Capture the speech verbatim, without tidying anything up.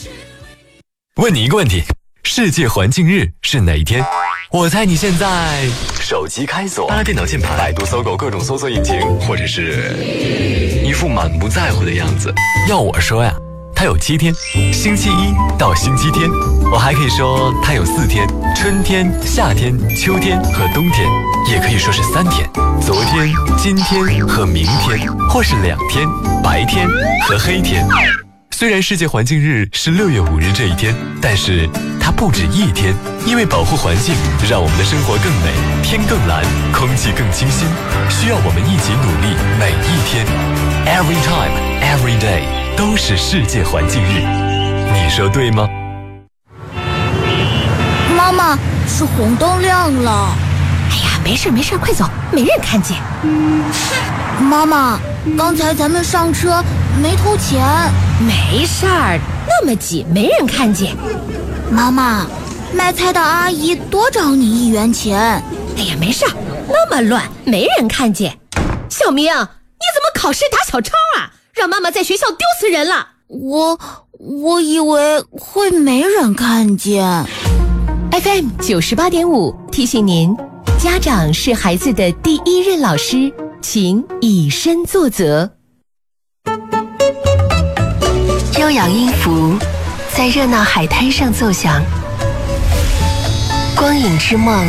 问你一个问题，世界环境日是哪一天？我猜你现在手机开锁，拉电脑键盘，百度、搜狗各种搜索引擎，或者是一副满不在乎的样子。要我说呀，它有七天，星期一到星期天。我还可以说它有四天，春天、夏天、秋天和冬天，也可以说是三天，昨天、今天和明天，或是两天，白天和黑天。虽然世界环境日是六月五日这一天，但是它不止一天，因为保护环境，让我们的生活更美，天更蓝，空气更清新，需要我们一起努力，每一天 ，every time, every day 都是世界环境日，你说对吗？ 妈妈，是红灯亮了。 哎呀，没事没事，快走，没人看见。 妈妈，刚才咱们上车没投钱。 没事儿，那么挤没人看见。 妈妈，卖菜的阿姨多找你一元钱。 哎呀，没事儿，那么乱没人看见。小明，你怎么考试打小抄啊？让妈妈在学校丢死人了。 我我以为会没人看见。 F M 九十八点五提醒您，家长是孩子的第一任老师，请以身作则。 悠扬音符在热闹海滩上奏响，光影之梦